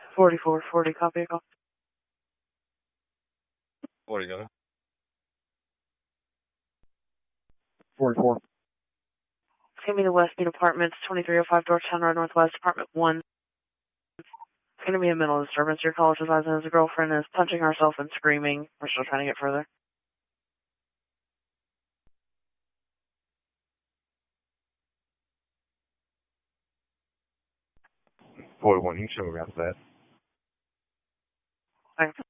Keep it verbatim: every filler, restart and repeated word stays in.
forty-four forty, copy, copy. What do you got? forty-four. Give me the Westmead Apartments, twenty-three oh five Georgetown Road Northwest, Apartment one. It's going to be a mental disturbance. Your college advisor says a girlfriend is punching herself and screaming. We're still trying to get further. forty-one, you can show me after that. Thanks.